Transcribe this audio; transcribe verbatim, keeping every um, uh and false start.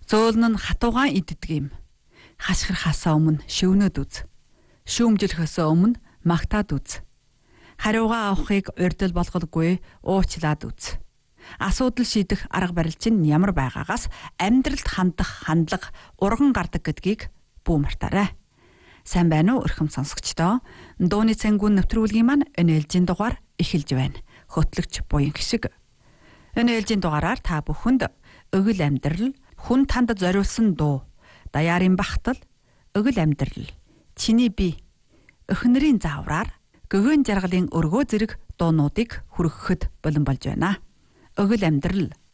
Зөөлн нь хатуугаан иддэг юм. Хашгирхаасаа өмнө шивнөд үз. Шүүмжлэхээс өмнө магтаад үз. Хариугаа авахыг урьдл болголгүй уучлаад үз. Асуудал шийдэх арга барил чинь ямар байгаагаас амьдралд хандах хандлага урган гардаг гэдгийг бүү мартаарай. Сайн байна уу өрхөм сонсогчдоо? Дууны цангуун нэвтрүүлгийн маань энэ ээлжийн дугаар эхэлж байна. Хөтлөгч буян гişиг. Энэ ээлжийн дугаараар та бүхэнд өвөл амьдрал, хүн танд зориулсан дуу, даяарын бахтал, өвөл амьдрал, чиний бие, өхнөрийн заавраар гөгөн жаргалын өргөө зэрэг дуунуудыг хүргэхэд бэлэн болж байна. Өвөл амьдрал